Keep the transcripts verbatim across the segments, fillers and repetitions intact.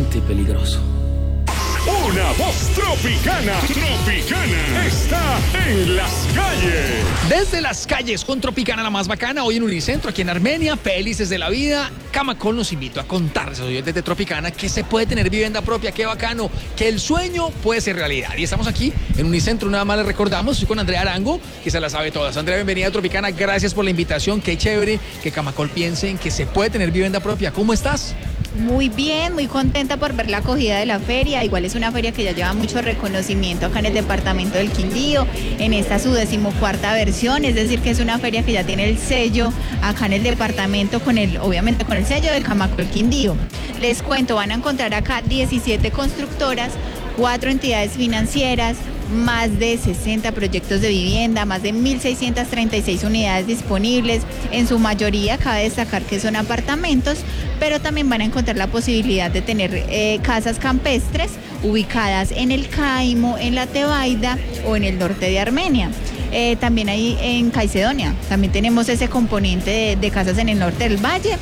caliente y peligroso. Una voz tropicana, tropicana, está en las calles. Desde las calles con Tropicana, la más bacana, hoy en Unicentro, aquí en Armenia, felices de la vida. Camacol nos invitó a contarles a los oyentes de Tropicana que se puede tener vivienda propia, qué bacano, que el sueño puede ser realidad. Y estamos aquí en Unicentro, nada más les recordamos, estoy con Andrea Arango, que se la sabe todas. Andrea, bienvenida a Tropicana, gracias por la invitación, qué chévere que Camacol piense en que se puede tener vivienda propia. ¿Cómo estás? Muy bien, muy contenta por ver la acogida de la feria. Igual es una feria que ya lleva mucho reconocimiento acá en el departamento del Quindío, en esta su decimocuarta versión, es decir que es una feria que ya tiene el sello acá en el departamento, con el, obviamente con el sello de Camacol Quindío. Les cuento, van a encontrar acá diecisiete constructoras, cuatro entidades financieras, más de sesenta proyectos de vivienda, más de mil seiscientas treinta y seis unidades disponibles. En su mayoría cabe destacar que son apartamentos, pero también van a encontrar la posibilidad de tener eh, casas campestres ubicadas en el Caimo, en la Tebaida o en el norte de Armenia. Eh, también hay en Caicedonia, también tenemos ese componente de, de casas en el norte del valle,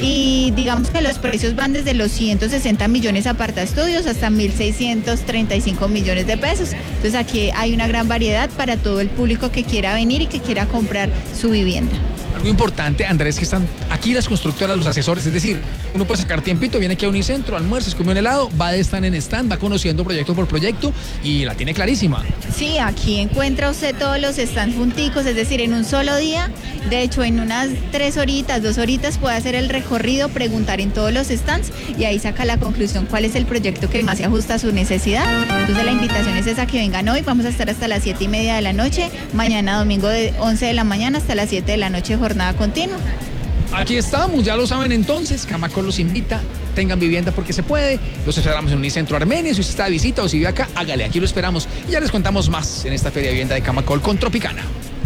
y digamos que los precios van desde los ciento sesenta millones apartaestudios hasta mil seiscientos treinta y cinco millones de pesos. Entonces aquí hay una gran variedad para todo el público que quiera venir y que quiera comprar su vivienda. Algo importante, Andrés, que están aquí las constructoras, los asesores, es decir, uno puede sacar tiempito, viene aquí a Unicentro, almuerza, come un helado, va de stand en stand, va conociendo proyecto por proyecto y la tiene clarísima. Sí, aquí encuentra usted todos los stands junticos, es decir, en un solo día. De hecho, en unas tres horitas, dos horitas puede hacer el recorrido, preguntar en todos los stands y ahí saca la conclusión cuál es el proyecto que más se ajusta a su necesidad. Entonces la invitación es esa, que vengan hoy, vamos a estar hasta las siete y media de la noche, mañana domingo de once de la mañana hasta las siete de la noche, jornada continua. Aquí estamos, ya lo saben entonces, Camacol los invita, tengan vivienda porque se puede, los esperamos en Unicentro Armenia, si usted está de visita o si vive acá, hágale, aquí lo esperamos y ya les contamos más en esta feria de vivienda de Camacol con Tropicana.